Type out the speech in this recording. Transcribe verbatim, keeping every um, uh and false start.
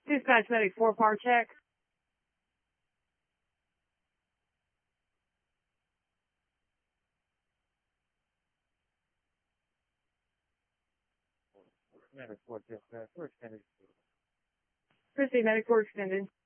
Dispatch medic four par check. Medic four, dispatch, we're extended. Christie medic four extended.